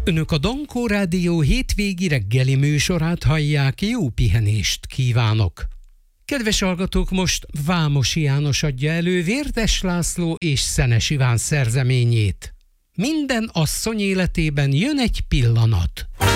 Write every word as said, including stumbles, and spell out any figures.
Önök a Dankó Rádió hétvégi reggeli műsorát hallják, jó pihenést kívánok! Kedves hallgatók, most Vámosi János adja elő Vértes László és Szenes Iván szerzeményét. Minden asszony életében jön egy pillanat.